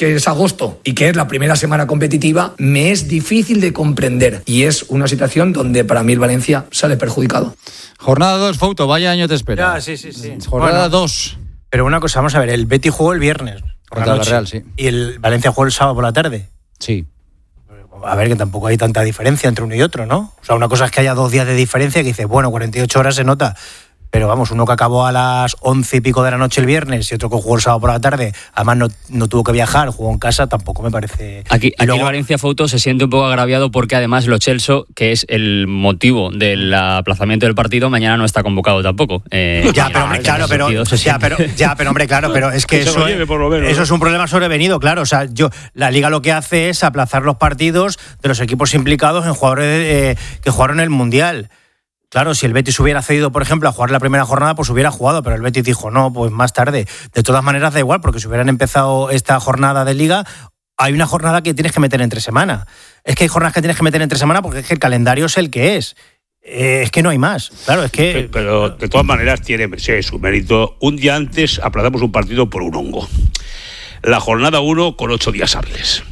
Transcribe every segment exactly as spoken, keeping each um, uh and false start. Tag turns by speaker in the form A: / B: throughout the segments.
A: que es agosto y que es la primera semana competitiva, me es difícil de comprender. Y es una situación donde para mí el Valencia sale perjudicado.
B: Jornada dos, Fouto, vaya año te espera.
C: Ya, sí, sí, sí.
B: Jornada dos.
C: Bueno, pero una cosa, vamos a ver, el Betis jugó el viernes.
B: Contra la Real, sí.
C: Y el Valencia jugó el sábado por la tarde.
B: Sí.
C: A ver, que tampoco hay tanta diferencia entre uno y otro, ¿no? O sea, una cosa es que haya dos días de diferencia que dices, bueno, cuarenta y ocho horas se nota. Pero vamos, uno que acabó a las once y pico de la noche el viernes y otro que jugó el sábado por la tarde, además no, no tuvo que viajar, jugó en casa, tampoco me parece...
D: Aquí, aquí
C: luego...
D: el Valencia Fouto se siente un poco agraviado porque además Lo Celso, que es el motivo del aplazamiento del partido, mañana no está convocado tampoco. Eh,
C: ya, pero hombre, claro, pero, ya, pero, ya, pero hombre, claro, pero es que, que eso, lleve, lo menos, eso ¿no? es un problema sobrevenido, claro. O sea, yo la Liga lo que hace es aplazar los partidos de los equipos implicados en jugadores eh, que jugaron el Mundial. Claro, si el Betis hubiera cedido, por ejemplo, a jugar la primera jornada, pues hubiera jugado, pero el Betis dijo, no, pues más tarde. De todas maneras, da igual, porque si hubieran empezado esta jornada de Liga, hay una jornada que tienes que meter entre semana. Es que hay jornadas que tienes que meter entre semana porque es que el calendario es el que es. Eh, es que no hay más. Claro, es que...
E: Pero de todas maneras tiene sí, su mérito. Un día antes aplazamos un partido por un hongo. La jornada uno con ocho días hábiles.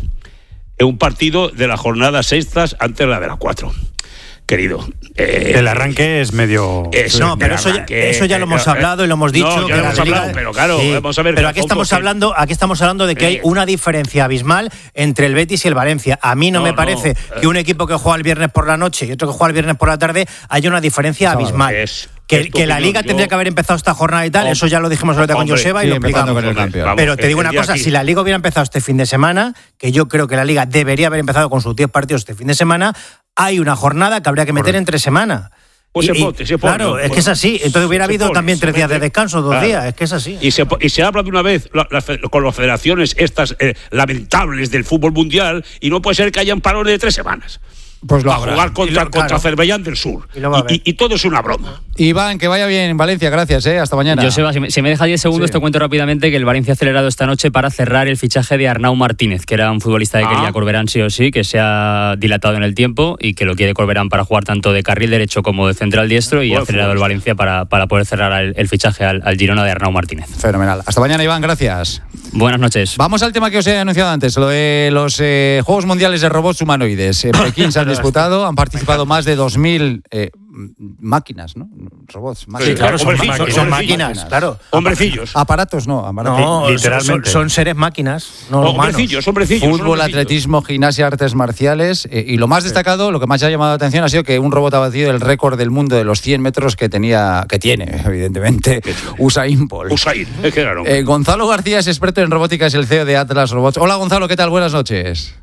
E: Un partido de la jornada sextas antes de la de la cuatro. Querido.
F: Eh, el arranque es medio...
C: Es, no, pero eso ya, eso ya lo hemos hablado y lo hemos dicho.
E: No, ya
C: que
E: lo hemos
C: Liga,
E: hablado, pero claro,
C: sí,
E: vamos a ver...
C: Pero aquí estamos, que... hablando, aquí estamos hablando de que hay una diferencia abismal entre el Betis y el Valencia. A mí no, no me parece no, que un equipo que juega el viernes por la noche y otro que juega el viernes por la tarde haya una diferencia abismal. Es... Que, que la Liga yo... tendría que haber empezado esta jornada y tal, oh, eso ya lo dijimos ahorita con Joseba y sí, lo explicamos. Con el campeón. Pero te digo una cosa, aquí. Si la Liga hubiera empezado este fin de semana, que yo creo que la Liga debería haber empezado con sus diez partidos este fin de semana, hay una jornada que habría que meter entre semana.
E: Pues
C: y,
E: se pone, se pone,
C: claro,
E: pues,
C: es que es así. Entonces hubiera habido
E: pone,
C: también tres días
E: mete,
C: de descanso, dos
E: claro.
C: días, es que es así.
E: Y se, y se habla de una vez la, la, con las federaciones estas eh, lamentables del fútbol mundial y no puede ser que hayan parones de tres semanas.
B: Pues lo
E: a
B: habrá.
E: jugar contra,
B: lo,
E: contra
B: claro.
E: Azerbaiyán del Sur. Y, y, y, y todo es una broma.
B: Iván, que vaya bien Valencia, gracias, ¿eh? Hasta mañana.
D: Joseba, si me, si me deja diez segundos, sí. Te cuento rápidamente que el Valencia ha acelerado esta noche para cerrar el fichaje de Arnau Martínez, que era un futbolista que ah. quería Corberán sí o sí, que se ha dilatado en el tiempo y que lo quiere Corberán para jugar tanto de carril derecho como de central diestro y bueno, ha acelerado el Valencia para, para poder cerrar el, el fichaje al, al Girona de Arnau Martínez.
B: Fenomenal. Hasta mañana, Iván, gracias.
D: Buenas noches.
B: Vamos al tema que os he anunciado antes, lo de los eh, Juegos Mundiales de Robots Humanoides. En Pekín se han disputado, han participado más de dos mil eh, máquinas, ¿no? Robots, máquinas.
C: Sí, claro, son, son, son máquinas, máquinas, claro.
E: Hombrecillos.
B: Aparatos, no. Aparatos.
C: No, literalmente. Son, son seres máquinas, no, no
E: hombrecillos, hombrecillos.
B: Fútbol, son atletismo, gimnasia, artes marciales. Eh, y lo más destacado, lo que más ha llamado la atención ha sido que un robot ha batido el récord del mundo de los cien metros que tenía, que tiene, evidentemente, Usain Bolt.
E: Usain, es que claro.
B: Eh, Gonzalo García es experto en robótica, es el C E O de Atlas Robots. Hola, Gonzalo, ¿qué tal? Buenas noches.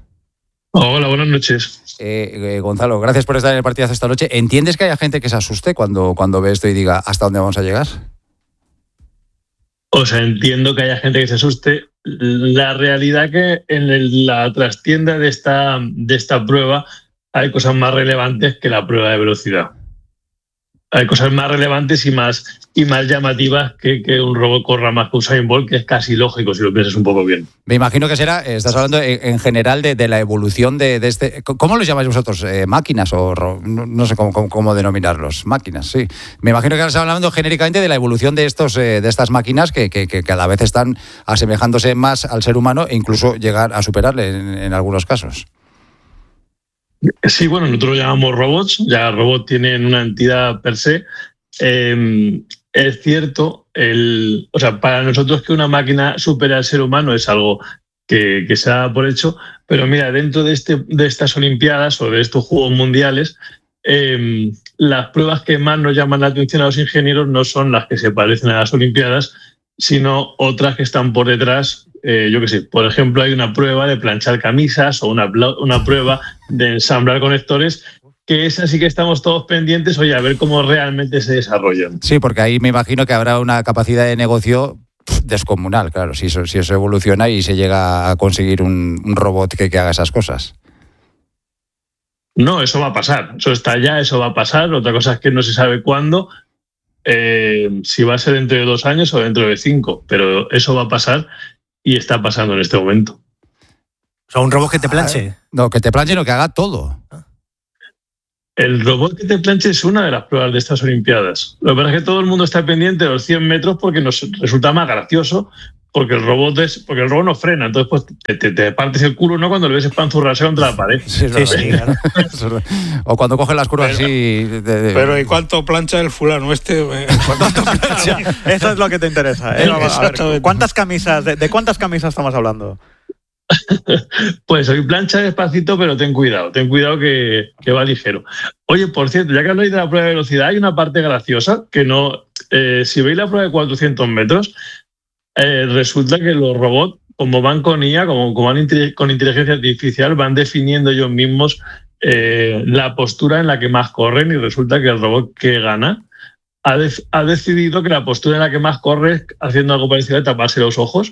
G: Hola, buenas noches.
B: Eh, eh, Gonzalo, gracias por estar en el partidazo esta noche. ¿Entiendes que haya gente que se asuste cuando, cuando ve esto y diga hasta dónde vamos a llegar?
G: O sea, entiendo que haya gente que se asuste. La realidad que en el, la trastienda de esta, de esta prueba hay cosas más relevantes que la prueba de velocidad. Hay cosas más relevantes y más, y más llamativas que que un robot corra más que Usain Bolt, que es casi lógico si lo piensas un poco bien.
B: Me imagino que será, estás hablando en, en general de, de la evolución de, de este... ¿Cómo los llamáis vosotros? Eh, ¿Máquinas o...? No, no sé cómo, cómo, cómo denominarlos. Máquinas, sí. Me imagino que estás hablando genéricamente de la evolución de, estos, eh, de estas máquinas que, que, que cada vez están asemejándose más al ser humano e incluso llegar a superarle en, en algunos casos.
G: Sí, bueno, nosotros lo llamamos robots, ya robots tienen una entidad per se. Eh, es cierto, el, o sea, para nosotros que una máquina supere al ser humano es algo que, que se da por hecho, pero mira, dentro de, este, de estas Olimpiadas o de estos Juegos Mundiales, eh, las pruebas que más nos llaman la atención a los ingenieros no son las que se parecen a las Olimpiadas, sino otras que están por detrás. Eh, yo qué sé, por ejemplo, hay una prueba de planchar camisas o una, una prueba de ensamblar conectores, que esa sí que estamos todos pendientes, oye, a ver cómo realmente se desarrollan.
B: Sí, porque ahí me imagino que habrá una capacidad de negocio descomunal, claro, si eso, si eso evoluciona y se llega a conseguir un, un robot que, que haga esas cosas.
G: No, eso va a pasar, eso está ya, eso va a pasar, otra cosa es que no se sabe cuándo, eh, si va a ser dentro de dos años o dentro de cinco, pero eso va a pasar. Y está pasando en este momento.
C: O sea, un robot que te planche.
B: No, que te planche, no, que haga todo.
G: El robot que te planche es una de las pruebas de estas Olimpiadas. Lo que pasa es que todo el mundo está pendiente de los cien metros porque nos resulta más gracioso, porque el robot es porque el robot no frena, entonces pues te, te, te partes el culo, ¿no? Cuando le ves espanzurrarse contra la pared.
B: Sí, sí, sí, claro. O cuando coge las curvas pero, así. De, de...
H: Pero ¿y cuánto plancha el fulano este?
I: ¿Cuánto plancha? Eso es lo que te interesa. ¿eh? A ver, ¿cuántas camisas? De, ¿De cuántas camisas estamos hablando?
G: Pues hoy plancha despacito, pero ten cuidado, ten cuidado que, que va ligero. Oye, por cierto, ya que habláis de la prueba de velocidad, hay una parte graciosa que no. Eh, si veis la prueba de cuatrocientos metros, eh, resulta que los robots, como van con I A, como, como van con inteligencia artificial, van definiendo ellos mismos eh, la postura en la que más corren, y resulta que el robot que gana ha, de, ha decidido que la postura en la que más corre es haciendo algo parecido a taparse los ojos.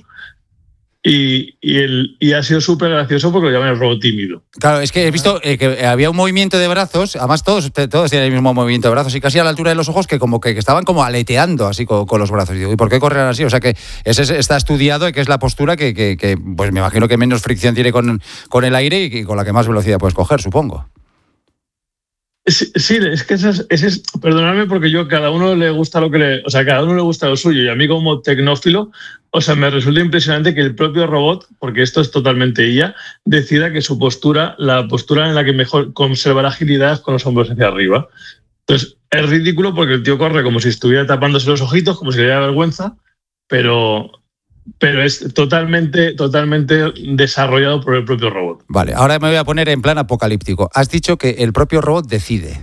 G: Y, y, el, y ha sido súper gracioso porque lo llaman el robot tímido.
B: Claro, es que he visto eh, que había un movimiento de brazos, además todos, todos tienen el mismo movimiento de brazos y casi a la altura de los ojos, que como que, que estaban como aleteando así con, con los brazos. Y digo, ¿y por qué corren así? O sea que ese está estudiado y que es la postura que, que, que pues me imagino que menos fricción tiene con, con el aire y, y con la que más velocidad puedes coger, supongo.
G: Sí, sí, es que ese es, ese es, perdonadme porque yo cada uno le gusta lo que le, o sea, cada uno le gusta lo suyo, y a mí como tecnófilo, o sea, me resulta impresionante que el propio robot, porque esto es totalmente I A, decida que su postura, la postura en la que mejor conserva la agilidad es con los hombros hacia arriba. Entonces, es ridículo porque el tío corre como si estuviera tapándose los ojitos, como si le diera vergüenza, pero... pero es totalmente, totalmente desarrollado por el propio robot.
B: Vale, ahora me voy a poner en plan apocalíptico. Has dicho que el propio robot decide.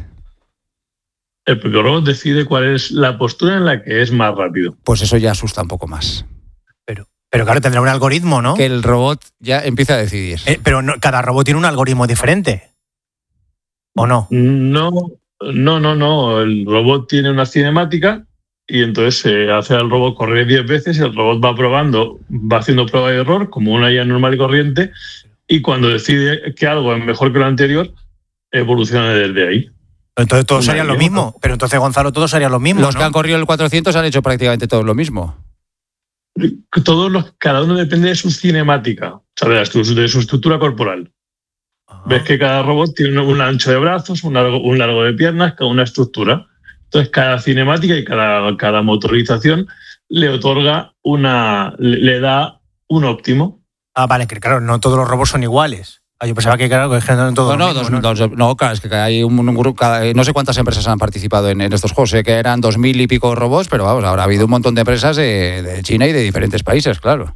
G: El propio robot decide cuál es la postura en la que es más rápido.
B: Pues eso ya asusta un poco más.
C: Pero, pero claro, tendrá un algoritmo, ¿no?
B: Que el robot ya empieza a decidir.
C: Eh, pero no, cada robot tiene un algoritmo diferente. ¿O no?
G: No, no, no, no. El robot tiene una cinemática. Y entonces se hace al robot correr diez veces y el robot va probando, va haciendo prueba de error como una I A normal y corriente, y cuando decide que algo es mejor que lo anterior, evoluciona desde ahí.
C: Entonces todos harían lo mismo. Pero entonces, Gonzalo, todos harían lo mismo,
B: Los
C: ¿no?
B: que han corrido el cuatrocientos han hecho prácticamente todos lo mismo.
G: Todos los, cada uno depende de su cinemática, o sea, de, la, de su estructura corporal. Ajá. Ves que cada robot tiene un ancho de brazos, un largo, un largo de piernas, cada una estructura. Entonces, cada cinemática y cada, cada motorización le otorga una, le, le da un óptimo.
C: Ah, vale, que claro, no todos los robots son iguales. Ah, yo pensaba que claro, que no todos.
B: No, no, mismo, dos, ¿no? Dos, no, claro, es que hay un, un grupo, cada, no sé cuántas empresas han participado en, en estos juegos, sé que eran dos mil y pico robots, pero vamos, ahora ha habido un montón de empresas de, de China y de diferentes países, claro.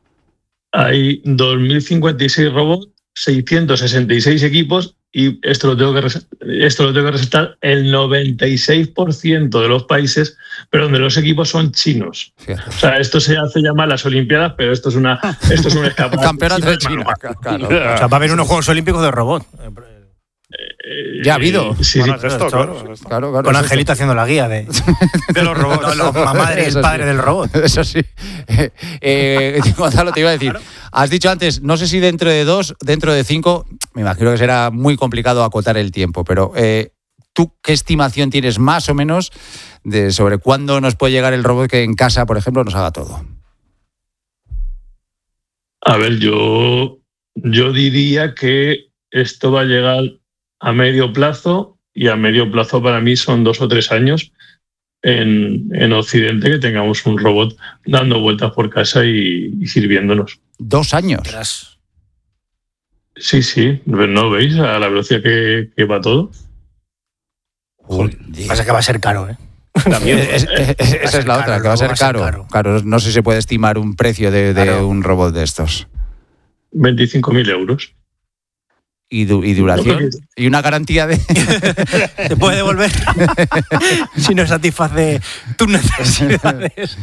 G: Hay dos mil cincuenta y seis robots, seiscientos sesenta y seis equipos. Y esto lo tengo que esto lo tengo que resaltar, el noventa y seis por ciento de los países, pero donde los equipos son chinos. Fíjate. O sea, esto se hace llamar las Olimpiadas, pero esto es una esto es un escaparate.
B: Campeonato de China. Claro.
C: O sea, va a haber unos Juegos Olímpicos de robot.
G: Eh,
B: ya ha habido.
G: Sí,
I: bueno,
G: sí.
I: esto, claro, esto.
B: Claro, claro,
C: con Angelito haciendo la guía de,
I: de los robots.
C: No, la mamá del padre
B: sí.
C: del robot.
B: Eso sí. Eh, Gonzalo, te iba a decir, claro. Has dicho antes, no sé si dentro de dos, dentro de cinco, me imagino que será muy complicado acotar el tiempo, pero eh, ¿tú qué estimación tienes más o menos de sobre cuándo nos puede llegar el robot que en casa, por ejemplo, nos haga todo?
G: A ver, yo, yo diría que esto va a llegar a medio plazo, y a medio plazo para mí son dos o tres años en, en Occidente, que tengamos un robot dando vueltas por casa y, y sirviéndonos.
B: ¿Dos años?
G: Sí, sí. ¿No veis a la velocidad que, que va todo?
C: Joder, pasa que va a ser caro, ¿eh?
B: También. Es, es, es, esa es la otra, que va a ser caro. caro. Claro, no sé si se puede estimar un precio de, de claro. un robot de estos.
G: veinticinco mil euros.
B: ¿Y, du- y duración? ¿Y una garantía de...?
C: ¿Te puede devolver? Si no satisface tus necesidades.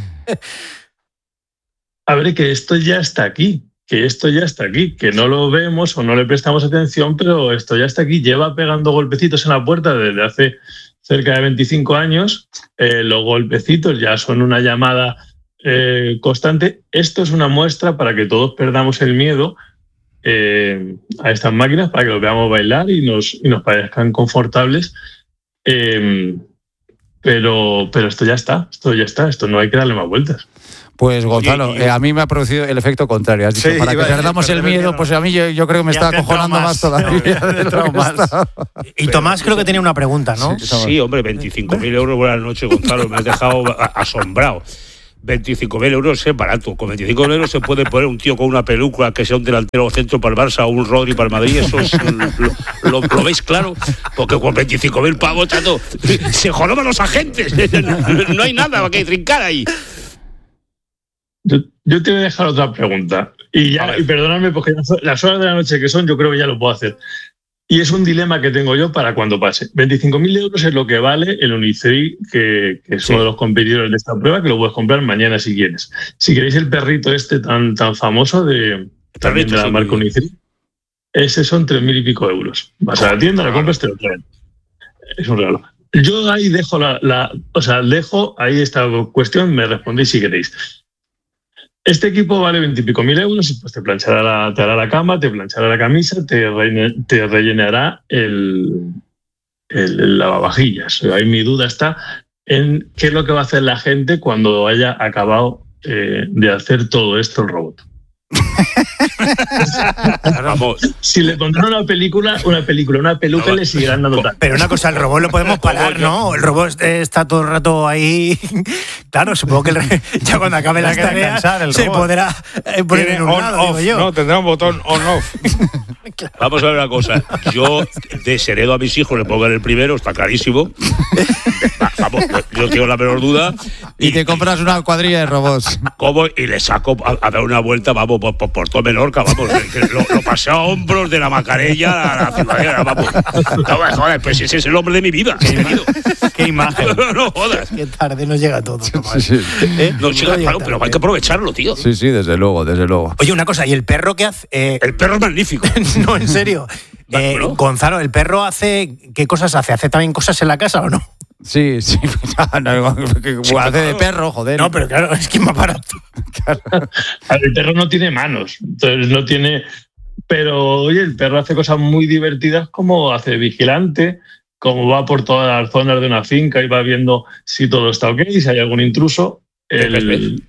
G: A ver, que esto ya está aquí. Que esto ya está aquí. Que no lo vemos o no le prestamos atención, pero esto ya está aquí. Lleva pegando golpecitos en la puerta desde hace cerca de veinticinco años. Eh, los golpecitos ya son una llamada eh, constante. Esto es una muestra para que todos perdamos el miedo Eh, a estas máquinas, para que los veamos bailar y nos, y nos parezcan confortables, eh, pero, pero esto ya está, esto ya está, esto no hay que darle más vueltas.
B: Pues Gonzalo, eh, a mí me ha producido el efecto contrario. Has dicho, sí, para que perdamos el miedo, pues a mí yo, yo creo que me está acojonando más todavía. No, de lo que está.
C: Y Tomás creo que tenía una pregunta, ¿no?
E: Sí, sí, hombre, veinticinco mil euros, buenas noches, Gonzalo, me has dejado asombrado. veinticinco mil euros es barato. Con veinticinco mil euros se puede poner un tío con una peluca que sea un delantero centro para el Barça o un Rodri para el Madrid. Eso es, lo, lo, lo veis claro. Porque con veinticinco mil pavos, chato, se joroban los agentes. No, no hay nada que trincar ahí.
G: Yo, yo te voy a dejar otra pregunta. Y, ya, y perdonadme porque las horas de la noche que son, yo creo que ya lo puedo hacer. Y es un dilema que tengo yo para cuando pase. veinticinco mil euros es lo que vale el Uniceri, que, que es sí. uno de los competidores de esta prueba, que lo puedes comprar mañana si quieres. Si queréis el perrito este tan, tan famoso de, también de la marca Uniceri, ese son tres mil y pico euros. Vas a la tienda, lo compras, te lo traen. Es un regalo. Yo ahí dejo la, la... O sea, dejo ahí esta cuestión, me respondéis si queréis. Este equipo vale veintipico mil euros y pues te planchará la, te hará la cama, te planchará la camisa, te, reine, te rellenará el, el, el lavavajillas. Ahí mi duda está en qué es lo que va a hacer la gente cuando haya acabado eh, de hacer todo esto el robot.
E: Vamos.
G: Si le pondrán una película, una película, una peluca, no, le seguirán dando tanto.
C: Pero una cosa, el robot lo podemos parar, ¿no? El robot está todo el rato ahí. Claro, supongo que el, ya cuando acabe las tareas se podrá poner en un
H: on,
C: lado,
H: off,
C: digo yo.
H: No, tendrá un botón on-off.
E: Claro. Vamos a ver una cosa. Yo desheredo a mis hijos, le pongo en el primero, está clarísimo. Vamos, yo tengo la menor duda.
B: Y, y te compras una cuadrilla de robots.
E: ¿Cómo? Y le saco a, a dar una vuelta, vamos, por, por, por todo Menorca, vamos. Que lo, lo pasé a hombros de la Macarella a la ciudadela, vamos. No, joder, pues ese es el hombre de mi vida.
C: Qué, ima qué imagen.
E: No, no jodas.
C: Qué tarde nos llega todo.
B: Sí, sí.
E: ¿Eh? No llega, claro, tarde, pero hay que aprovecharlo, tío.
B: Sí, sí, desde luego, desde luego.
C: Oye, una cosa, ¿y el perro qué hace? Eh...
E: El perro es magnífico.
C: No, en serio. Eh, ¿no? Gonzalo, ¿el perro hace qué cosas hace? ¿Hace también cosas en la casa o no?
B: Sí, sí, no, sí, hace de perro, joder.
C: No, pero claro, es que más barato.
G: Claro. El perro no tiene manos, entonces no tiene... Pero, oye, el perro hace cosas muy divertidas como hace vigilante, como va por todas las zonas de una finca y va viendo si todo está ok, si hay algún intruso. El, el,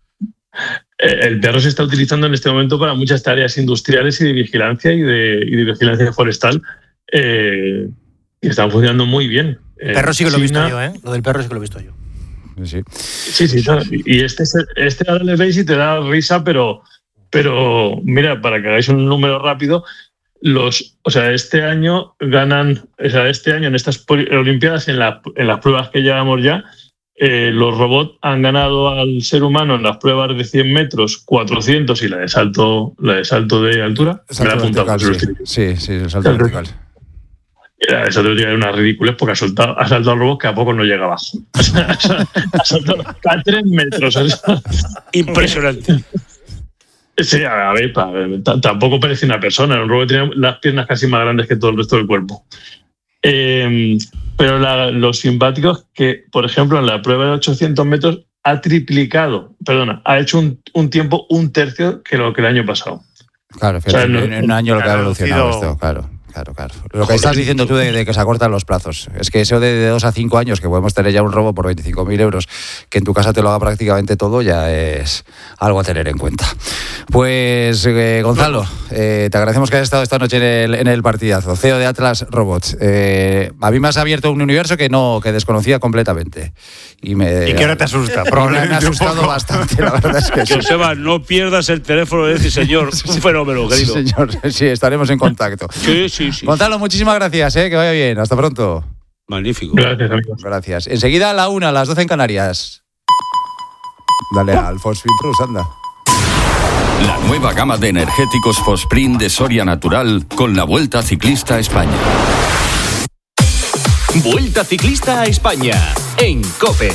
G: el perro se está utilizando en este momento para muchas tareas industriales y de vigilancia y de, y de vigilancia forestal eh, que están funcionando muy bien.
C: El perro sí que lo he visto yo, ¿eh? Lo del perro sí que lo he visto yo.
B: Sí,
G: sí, sí. Y este, este ahora le veis y te da risa, pero, pero mira, para que hagáis un número rápido, los, o sea, este año ganan, o sea, este año en estas Olimpiadas, en, la, en las pruebas que llevamos ya, eh, los robots han ganado al ser humano en las pruebas de cien metros, cuatrocientos y la de salto, la de salto de altura.
B: Salto vertical, sí. sí, sí, el salto vertical.
G: Esa teoría es una ridícula porque ha saltado, ha saltado al robot que a poco no llega abajo. Ha saltado a tres metros.
E: Impresionante.
G: Sí, a ver, a ver, tampoco parece una persona. El robot tiene las piernas casi más grandes que todo el resto del cuerpo. Eh, pero la, lo simpático es que, por ejemplo, en la prueba de ochocientos metros ha triplicado, perdona, ha hecho un, un tiempo un tercio que lo que el año pasado.
B: Claro, fíjate, o sea, no, en un año lo que ha evolucionado esto, claro. Claro, claro. Lo que estás diciendo tú de, de que se acortan los plazos. Es que eso de, de dos a cinco años, que podemos tener ya un robo por veinticinco mil euros, que en tu casa te lo haga prácticamente todo, ya es algo a tener en cuenta. Pues, eh, Gonzalo, eh, te agradecemos que hayas estado esta noche en el, en el partidazo. C E O de Atlas Robots. Eh, a mí me has abierto un universo que no que desconocía completamente. Y, me,
C: ¿Y que ahora te asusta?
B: Me, me ha asustado bastante, la verdad es que sí.
E: Joseba, no pierdas el teléfono de ese señor. Un fenómeno, querido.
B: Sí, señor. Sí, estaremos en contacto.
E: Sí, sí. Sí,
B: Gonzalo, muchísimas gracias, ¿eh? Que vaya bien. Hasta pronto.
E: Magnífico.
G: Gracias, amigos.
B: Gracias. Enseguida a la una, a las doce en Canarias. Dale al Fosfin Plus, anda.
J: La nueva gama de energéticos Fosprint de Soria Natural con la Vuelta Ciclista a España.
K: Vuelta Ciclista a España en COPE.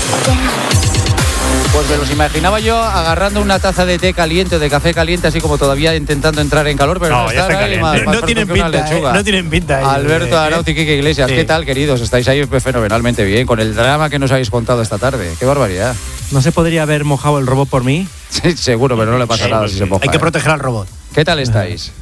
B: Pues me los imaginaba yo agarrando una taza de té caliente o de café caliente, así como todavía intentando entrar en calor, pero
C: no,
B: no
C: ya está
B: ahí más,
C: no,
B: más
C: no, tienen pinta, eh, no tienen pinta. Eh,
B: Alberto
C: eh,
B: Arauz y Quique Iglesias, sí. ¿Qué tal, queridos? Estáis ahí fenomenalmente bien, con el drama que nos habéis contado esta tarde. ¡Qué barbaridad!
L: ¿No se podría haber mojado el robot por mí?
B: Sí, seguro, pero no le pasa sí, nada si se moja.
C: Hay que
B: eh.
C: proteger al robot.
B: ¿Qué tal estáis?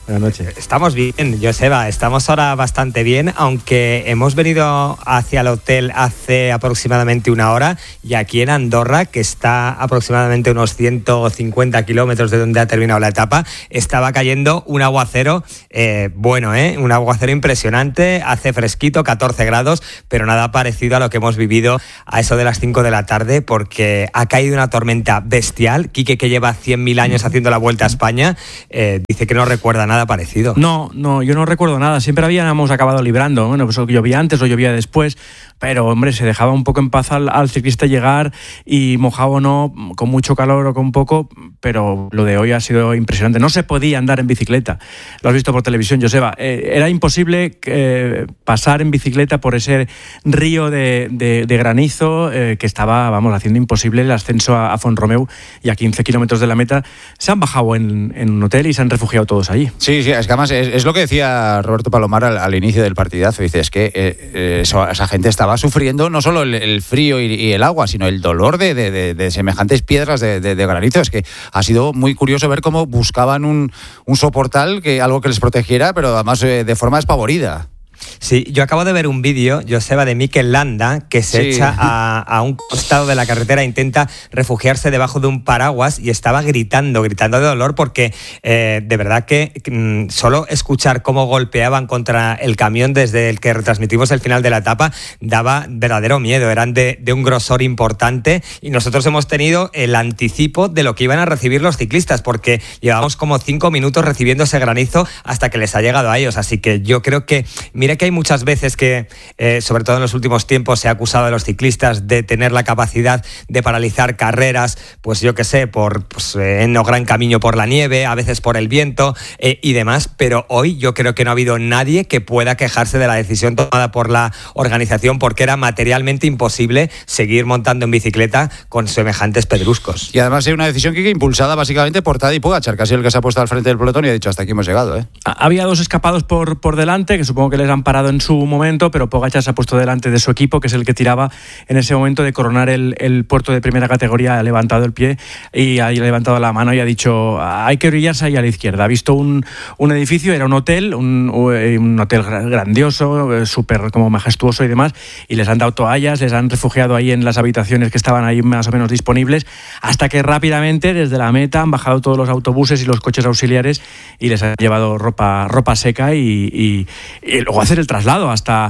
L: Buenas noches.
M: Estamos bien, Joseba, estamos ahora bastante bien, aunque hemos venido hacia el hotel hace aproximadamente una hora y aquí en Andorra, que está aproximadamente unos ciento cincuenta kilómetros de donde ha terminado la etapa, estaba cayendo un aguacero, eh, bueno, ¿eh? un aguacero impresionante, hace fresquito, catorce grados, pero nada parecido a lo que hemos vivido a eso de las cinco de la tarde, porque ha caído una tormenta bestial. Quique, que lleva cien mil años haciendo la Vuelta a España, eh, dice que no recuerda nada parecido.
L: No, no, yo no recuerdo nada. Siempre habíamos acabado librando. Bueno, pues llovía antes o llovía después, pero hombre, se dejaba un poco en paz al, al ciclista llegar y mojado o no, con mucho calor o con poco, pero lo de hoy ha sido impresionante. No se podía andar en bicicleta. Lo has visto por televisión, Joseba. Eh, era imposible eh, pasar en bicicleta por ese río de, de, de granizo eh, que estaba, vamos, haciendo imposible el ascenso a, a Font-Romeu, y a quince kilómetros de la meta se han bajado en, en un hotel y se han refugiado todos allí.
B: Sí, sí, es que además es, es lo que decía Roberto Palomar al, al inicio del partidazo. Dice, es que eh, eso, esa gente estaba sufriendo no solo el, el frío y, y el agua, sino el dolor de, de, de, de semejantes piedras de, de, de granizo. Es que ha sido muy curioso ver cómo buscaban un, un soportal, que, algo que les protegiera, pero además eh, de forma despavorida.
M: Sí, yo acabo de ver un vídeo, Joseba, de Mikel Landa, que se sí. echa a, a un costado de la carretera, intenta refugiarse debajo de un paraguas y estaba gritando, gritando de dolor, porque eh, de verdad que mm, solo escuchar cómo golpeaban contra el camión desde el que retransmitimos el final de la etapa daba verdadero miedo. Eran de, de un grosor importante y nosotros hemos tenido el anticipo de lo que iban a recibir los ciclistas, porque llevamos como cinco minutos recibiendo ese granizo hasta que les ha llegado a ellos. Así que yo creo que... Mira que hay muchas veces que, eh, sobre todo en los últimos tiempos, se ha acusado a los ciclistas de tener la capacidad de paralizar carreras, pues yo qué sé, por pues, eh, en no gran camino por la nieve, a veces por el viento eh, y demás, pero hoy yo creo que no ha habido nadie que pueda quejarse de la decisión tomada por la organización, porque era materialmente imposible seguir montando en bicicleta con semejantes pedruscos.
B: Y además hay una decisión que impulsada básicamente por Tadej Pogačar, que ha sido el que se ha puesto al frente del pelotón y ha dicho, hasta aquí hemos llegado. ¿eh?
L: Había dos escapados por, por delante, que supongo que les han parado en su momento, pero Pogačar se ha puesto delante de su equipo, que es el que tiraba en ese momento de coronar el, el puerto de primera categoría. Ha levantado el pie y ha levantado la mano y ha dicho, hay que orillarse ahí a la izquierda. Ha visto un, un edificio, era un hotel, un, un hotel grandioso, súper como majestuoso y demás, y les han dado toallas, les han refugiado ahí en las habitaciones que estaban ahí más o menos disponibles, hasta que rápidamente desde la meta han bajado todos los autobuses y los coches auxiliares y les han llevado ropa, ropa seca y, y, y luego hacer el traslado hasta,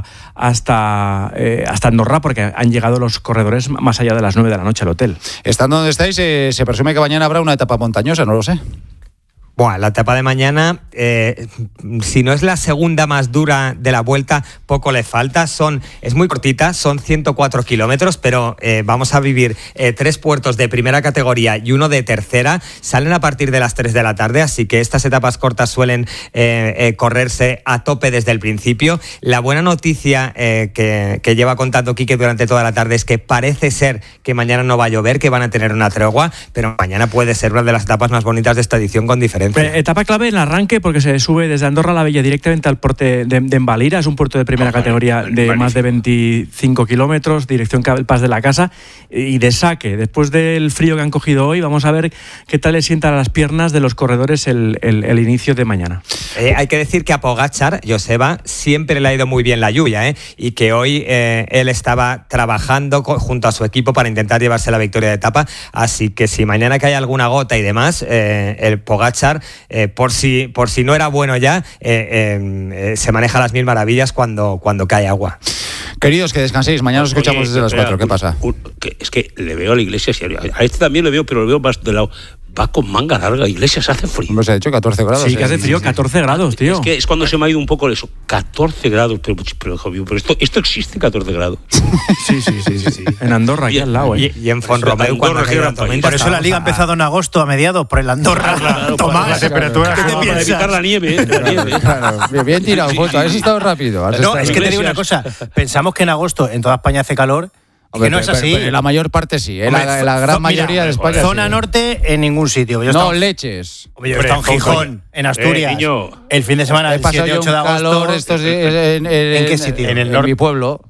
L: hasta, eh, hasta Andorra, porque han llegado los corredores más allá de las nueve de la noche al hotel.
B: Estando donde estáis, eh, se presume que mañana habrá una etapa montañosa, no lo sé.
M: Bueno, la etapa de mañana, eh, si no es la segunda más dura de la Vuelta, poco le falta. Son, es muy cortita, son ciento cuatro kilómetros, pero eh, vamos a vivir eh, tres puertos de primera categoría y uno de tercera. Salen a partir de las tres de la tarde, así que estas etapas cortas suelen eh, eh, correrse a tope desde el principio. La buena noticia eh, que, que lleva contando Quique durante toda la tarde es que parece ser que mañana no va a llover, que van a tener una tregua, pero mañana puede ser una de las etapas más bonitas de esta edición con diferencia.
L: Etapa clave en el arranque, porque se sube desde Andorra a la Vella directamente al puerto de, de Envalira. Es un puerto de primera categoría de más de veinticinco kilómetros, dirección El Pas de la Casa, y de saque. Después del frío que han cogido hoy, vamos a ver qué tal le sientan a las piernas de los corredores el, el, el inicio de mañana.
M: Eh, hay que decir que a Pogačar, Joseba, siempre le ha ido muy bien la lluvia, ¿eh? y que hoy eh, él estaba trabajando junto a su equipo para intentar llevarse la victoria de etapa, así que si mañana cae alguna gota y demás, eh, el Pogačar, eh, por, si, por si no era bueno ya, eh, eh, se maneja a las mil maravillas cuando, cuando cae agua.
B: Queridos, que descanséis, mañana os escuchamos
E: Oye,
B: desde las cuatro, ¿qué pasa?
E: Un, que, es que le veo a la Iglesia, a este también le veo, pero le veo más de lado. Va con manga larga, Iglesias, hace frío.
B: Hemos dicho catorce grados.
L: Sí, que hace frío, catorce grados, tío.
E: Es que es cuando se me ha ido un poco eso. catorce grados, pero, pero, pero esto, esto existe, catorce grados.
L: Sí, sí, sí, sí, sí. En Andorra, aquí
M: y,
L: al lado. ¿eh?
M: Y, y en Font-Romeu, cuando
C: hay una tormenta. Por eso la liga ha empezado en agosto, a mediados, por el Andorra.
E: Claro,
C: Tomás,
E: la temperatura.
C: ¿Qué te piensas?
E: Para evitar la nieve, ¿eh? La nieve.
B: Claro, bien, bien tirado, sí, Foto. Has sí. estado rápido. Has
C: no,
B: estado
C: es que te digo una cosa. Pensamos que en agosto en toda España hace calor.
B: Hombre,
C: que no es así.
B: Pero, pero la mayor parte sí, ¿eh? la, la gran
C: Mira,
B: mayoría de España.
C: Zona
B: sí.
C: norte en ningún sitio. Yo
B: no,
C: estaba,
B: leches.
C: Yo he estado en Gijón, en Asturias. Eh, el fin de semana del siete ocho de agosto.
B: Calor, estos, en, en,
C: ¿En qué sitio?
B: En, el norte. En mi pueblo.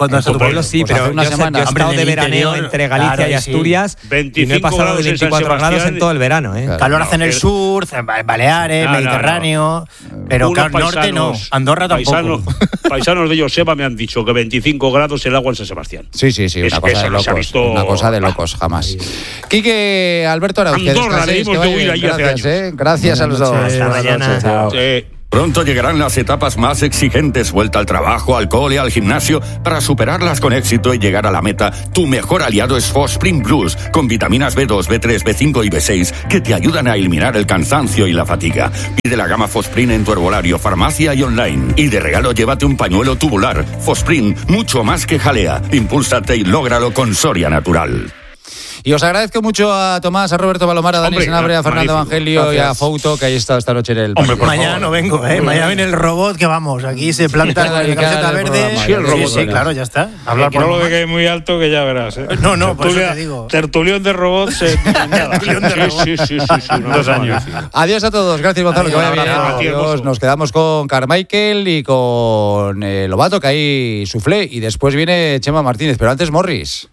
C: Cuando has
M: en tu pueblo sí,
B: pues
M: pero
B: hace una
M: yo,
B: semana.
M: yo he estado
C: Hombre, en
M: de
C: el
M: veraneo
C: interior,
M: entre Galicia
C: claro,
M: y
C: y
M: Asturias y no he pasado de veinticuatro grados en todo el verano. ¿eh?
C: Claro. Calor hace en el sur, Baleares,
E: No, no,
C: Mediterráneo,
E: no.
C: pero
E: Unos
C: claro, norte no,
E: paisanos-
C: Andorra tampoco.
E: Paisanos, paisanos de Joseba me han dicho que veinticinco grados el agua en San Sebastián.
B: Sí, sí, sí,
E: Es
B: una
E: que
B: cosa de
E: eso no se ha
B: locos.
E: visto-
B: Una cosa de locos, jamás. Quique, Alberto Arauz, que
E: Andorra,
B: descanséis,
E: le dimos
B: que
E: de
B: vaya
E: huir
B: bien.
E: allí hace
B: Gracias,
E: años.
B: ¿eh? Gracias a los dos.
C: Hasta
B: Buenas
C: mañana.
B: noches, chao.
E: Eh,
J: Pronto llegarán las etapas más exigentes, vuelta al trabajo, al cole, al gimnasio. Para superarlas con éxito y llegar a la meta, tu mejor aliado es Fosprin Plus, con vitaminas B dos, B tres, B cinco y B seis, que te ayudan a eliminar el cansancio y la fatiga. Pide la gama Fosprin en tu herbolario, farmacia y online. Y de regalo llévate un pañuelo tubular. Fosprin, mucho más que jalea. Impúlsate y lógralo con Soria Natural.
B: Y os agradezco mucho a Tomás, a Roberto Palomar, a Dani
E: Hombre,
B: Sanabria, a Fernando
E: magnífico.
B: Evangelio
C: Gracias.
B: y a Fouto, que ahí está esta noche en el
C: Hombre,
B: partido.
C: mañana no vengo, ¿eh? Mañana viene el robot que vamos, aquí se planta con la
B: Dedicada
C: camiseta
B: al
C: verde.
B: programa,
E: Sí, el robot,
C: sí,
E: venga.
C: claro, ya está. Hablar
H: Que
C: por
H: no lo
C: lo
H: de que es muy alto, que ya verás. ¿eh?
C: No, no, por eso
H: Tertulia-
C: te digo.
H: Tertulión de robots en nada.
C: Tertulión de
H: Sí,
C: robots.
H: sí, sí, sí, sí, una
C: Dos
H: cosa
C: años.
H: magnífica.
B: Adiós a todos, gracias Gonzalo, que
C: Adiós,
B: vaya
C: un
B: bien.
C: abrazo,
B: Adiós.
E: hermoso.
B: Nos quedamos con Carmichael y con eh, Lobato, que hay suflé, y después viene Chema Martínez, pero antes Morris.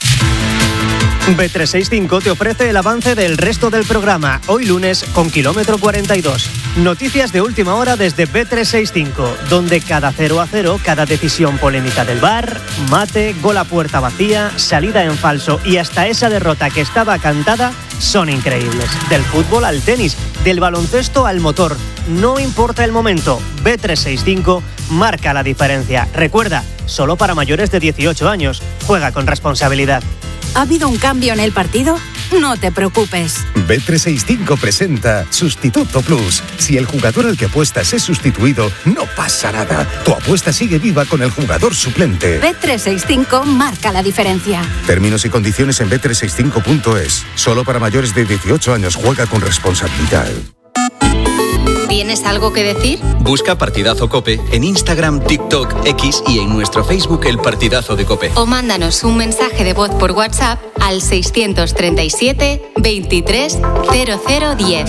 N: B trescientos sesenta y cinco te ofrece el avance del resto del programa, hoy lunes con kilómetro cuarenta y dos. Noticias de última hora desde B trescientos sesenta y cinco, donde cada cero a cero, cada decisión polémica del V A R, mate, gol a puerta vacía, salida en falso y hasta esa derrota que estaba cantada son increíbles. Del fútbol al tenis, del baloncesto al motor, no importa el momento, B trescientos sesenta y cinco marca la diferencia. Recuerda, solo para mayores de dieciocho años, juega con responsabilidad.
O: ¿Ha habido un cambio en el partido? No te preocupes.
P: B trescientos sesenta y cinco presenta Sustituto Plus. Si el jugador al que apuestas es sustituido, no pasa nada. Tu apuesta sigue viva con el jugador suplente.
O: B trescientos sesenta y cinco marca la diferencia.
P: Términos y condiciones en B trescientos sesenta y cinco punto es. Solo para mayores de dieciocho años. Juega con responsabilidad.
Q: ¿Tienes algo que decir?
K: Busca Partidazo Cope en Instagram, TikTok, X y en nuestro Facebook El Partidazo de Cope.
Q: O mándanos un mensaje de voz por WhatsApp al seiscientos treinta y siete, veintitrés, cero cero diez.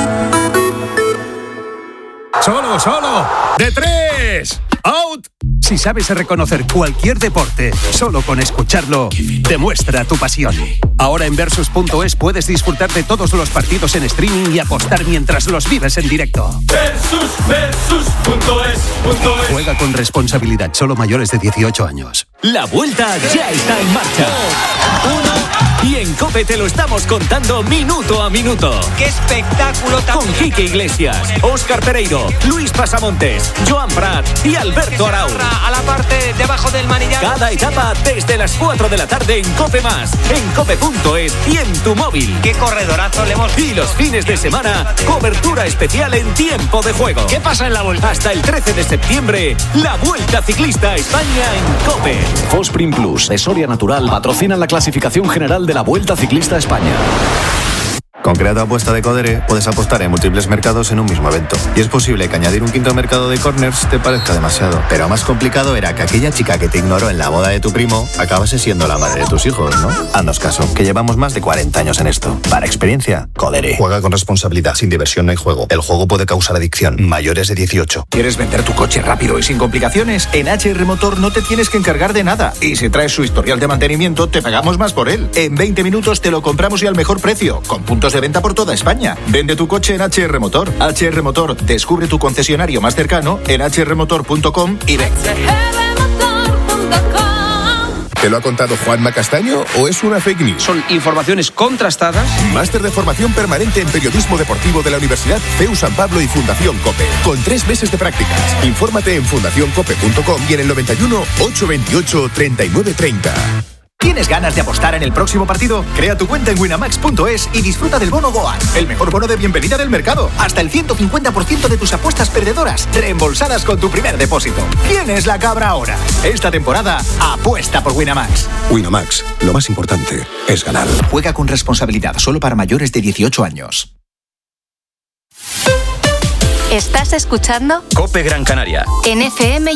R: Solo, solo. De tres. Out. Si sabes reconocer cualquier deporte, solo con escucharlo, demuestra tu pasión. Ahora en Versus punto es puedes disfrutar de todos los partidos en streaming y apostar mientras los vives en directo.
S: Versus, versus punto es, punto es.
R: Juega con responsabilidad, solo mayores de dieciocho años.
K: La vuelta ya está en marcha. Y en COPE te lo estamos contando minuto a minuto.
M: ¡Qué espectáculo tan...
K: Con Quique Iglesias, Óscar Pereiro, Luis Pasamontes, Joan Prat y Alberto Arauz.
M: A la parte debajo del manillar.
K: Cada etapa desde las cuatro de la tarde en COPE Más, en cope punto es y en tu móvil.
M: ¡Qué corredorazo le hemos...
K: Y los fines de semana, cobertura especial en tiempo de juego.
M: ¿Qué pasa en la vuelta?
K: Hasta el trece de septiembre, la Vuelta Ciclista a España en COPE.
T: Fosprin Plus de Soria Natural patrocinan la clasificación general de la Vuelta Ciclista a España.
U: Con Creato Apuesta de Codere puedes apostar en múltiples mercados en un mismo evento. Y es posible que añadir un quinto mercado de corners te parezca demasiado. Pero más complicado era que aquella chica que te ignoró en la boda de tu primo acabase siendo la madre de tus hijos, ¿no? Haznos caso, que llevamos más de cuarenta años en esto. Para experiencia, Codere.
P: Juega con responsabilidad. Sin diversión no hay juego. El juego puede causar adicción. Mayores de dieciocho.
T: ¿Quieres vender tu coche rápido y sin complicaciones? En H R Motor no te tienes que encargar de nada. Y si traes su historial de mantenimiento, te pagamos más por él. En veinte minutos te lo compramos y al mejor precio, con puntos de venta por toda España. Vende tu coche en H R Motor. H R Motor, descubre tu concesionario más cercano en h r motor punto com y ven.
V: ¿Te lo ha contado Juanma Castaño o es una fake news?
W: Son informaciones contrastadas.
V: Máster de formación permanente en periodismo deportivo de la Universidad C E U San Pablo y Fundación COPE. Con tres meses de prácticas. Infórmate en fundación cope punto com y en el noventa y uno, ochocientos veintiocho, treinta y nueve treinta.
T: ¿Tienes ganas de apostar en el próximo partido? Crea tu cuenta en winamax punto es y disfruta del bono Goal, el mejor bono de bienvenida del mercado. Hasta el ciento cincuenta por ciento de tus apuestas perdedoras reembolsadas con tu primer depósito. ¿Quién es la cabra ahora? Esta temporada, apuesta por Winamax.
P: Winamax, lo más importante es ganar.
T: Juega con responsabilidad, solo para mayores de dieciocho años.
Q: ¿Estás escuchando?
K: COPE Gran Canaria.
Q: En F M